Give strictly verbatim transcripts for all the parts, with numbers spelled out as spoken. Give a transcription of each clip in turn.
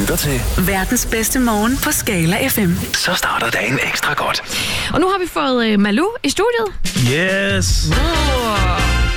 lytter til verdens bedste morgen på Skala F M. Så starter dagen ekstra godt. Og nu har vi fået uh, Malou i studiet. Yes! Oh.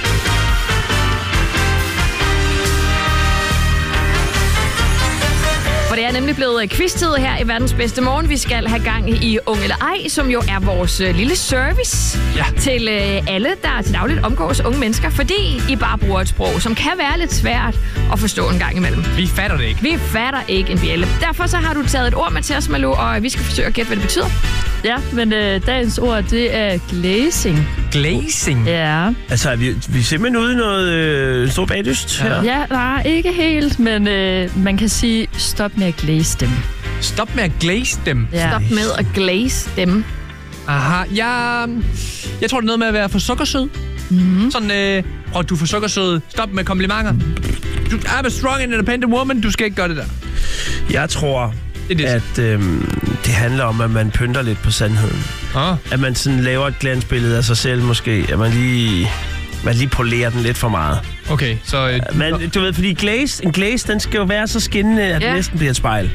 For det er nemlig blevet quiz-tid her i verdens bedste morgen. Vi skal have gang i Ung eller Ej, som jo er vores uh, lille service ja. til uh, alle, der til dagligt omgås unge mennesker, fordi I bare bruger et sprog, som kan være lidt svært at forstå en gang imellem. Vi fatter det ikke. Vi fatter ikke en bjælle. Derfor så har du taget et ord med til os, Malou, og vi skal forsøge at gætte, hvad det betyder. Ja, men øh, dagens ord, det er glazing. Glazing? Ja. Altså, er vi, vi er simpelthen ude i noget øh, stor bagdyst her? Ja, nej, ikke helt, men øh, man kan sige, stop med at glaze dem. Stop med at glaze dem? Ja. Stop med at glaze dem. Aha, jeg, jeg tror, det er noget med at være for sukkersød. Mm-hmm. Sådan, øh, prøv, du er for sukkersød. Stop med komplimenter. Du er a strong and independent woman. Du skal ikke gøre det der. Jeg tror, det det. at øh, det handler om, at man pynter lidt på sandheden. Ah. At man sådan laver et glansbillede af sig selv måske. At man lige, man lige polerer den lidt for meget. Okay, så... Øh, Men du ved, fordi glaze, en glaze, den skal jo være så skinnende, at ja. det næsten bliver et spejl.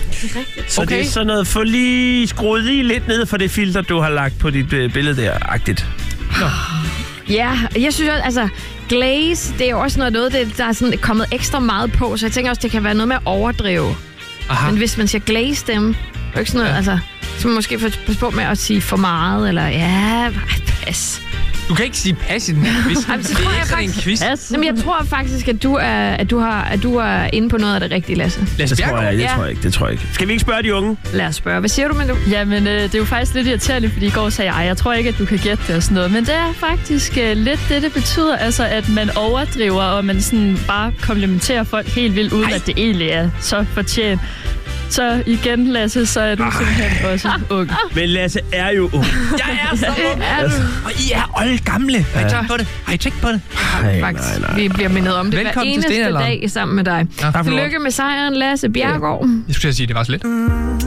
Så okay. Det er sådan noget, få lige skruet lige lidt ned for det filter, du har lagt på dit øh, billede der-agtigt. Nå. Ja, jeg synes også, altså, glaze, det er jo også noget, noget det, der er sådan kommet ekstra meget på, så jeg tænker også, det kan være noget med at overdrive. Aha. Men hvis man skal glaze dem, det er ikke sådan noget, ja. altså, så skal man måske passe på med at sige for meget, eller ja, pas. Du kan ikke sige pas i den her quiz. Jamen, så det tror er jeg ikke sådan en faktisk- quiz. Yes. Jamen, jeg tror faktisk, at du er, at du har, at du er inde på noget af det rigtige, Lasse. Lasse Det tror Bjerregaard. jeg, det Ja. tror jeg ikke, det tror jeg ikke. Skal vi ikke spørge de unge? Lad os spørge. Hvad siger du, Malou? Jamen, øh, det er jo faktisk lidt irriterende, fordi i går sagde jeg, jeg tror ikke, at du kan gætte det og sådan noget. Men det er faktisk øh, lidt det, det betyder, altså at man overdriver, og man sådan bare komplimenterer folk helt vildt, uden Ej. at det egentlig er så fortjent. Så igen, Lasse, så er du simpelthen også ung. Men Lasse er jo ung. Jeg er så ung. Er du? Og I er oldgamle. Har I tænkt på det? Har I tænkt på det? Nej, Faktisk. nej, nej. Vi bliver mindet om det hver Velkommen til eneste Stenalderen. dag sammen med dig. Ja, tak for Tillykke med sejren, Lasse Bjerregaard. Jeg skulle til at sige, det var så lidt.